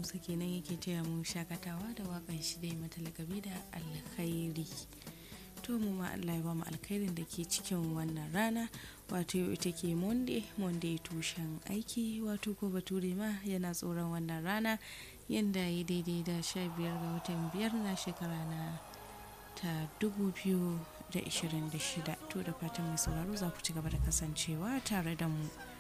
Musa kenan yake taya mu shakatawa da waƙan shi dai mata lakabi da alkhairi. To mu ma Allah ya ba mu alkhairin da ke cikin wannan rana, wato yau ita ke Monday tushen aiki, wato ko bature ma yana tsoron wannan rana yanda ya daidai da 15 ga watan 5 na shekara na ta 2026. To da fatan mai sauraro za ku ci gaba da kasancewa tare da mu.